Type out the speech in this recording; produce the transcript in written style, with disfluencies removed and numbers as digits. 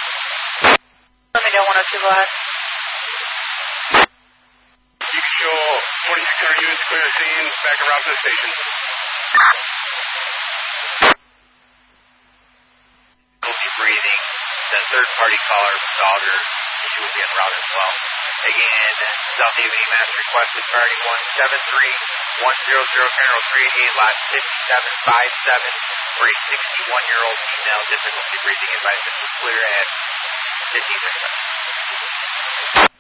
Let me know 102, go ahead. You can show 4600 units clear the scene, back around to the station. Difficulty breathing. The third-party caller, Dogger, she will be en route as well. Again, South Evening Mass requested priority 173100, General 388, last 5757 for a 61-year-old female, difficulty breathing, advisement to clear at 15 minutes.